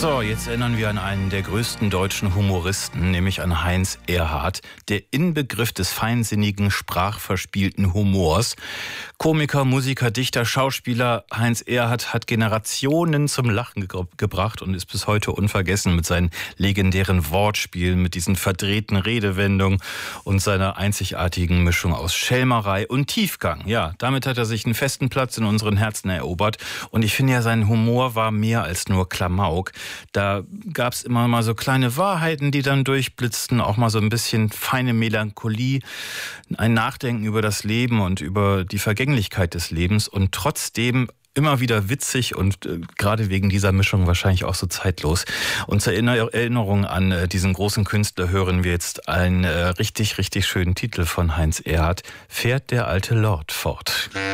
So, jetzt erinnern wir an einen der größten deutschen Humoristen, nämlich an Heinz Erhardt, der Inbegriff des feinsinnigen, sprachverspielten Humors. Komiker, Musiker, Dichter, Schauspieler Heinz Erhardt hat Generationen zum Lachen gebracht und ist bis heute unvergessen mit seinen legendären Wortspielen, mit diesen verdrehten Redewendungen und seiner einzigartigen Mischung aus Schelmerei und Tiefgang. Ja, damit hat er sich einen festen Platz in unseren Herzen erobert. Und ich finde ja, sein Humor war mehr als nur Klamauk. Da gab es immer mal so kleine Wahrheiten, die dann durchblitzten, auch mal so ein bisschen feine Melancholie, ein Nachdenken über das Leben und über die Vergänglichkeit des Lebens und trotzdem immer wieder witzig und gerade wegen dieser Mischung wahrscheinlich auch so zeitlos. Und zur Erinnerung an diesen großen Künstler hören wir jetzt einen richtig, richtig schönen Titel von Heinz Erhardt, Fährt der alte Lord fort.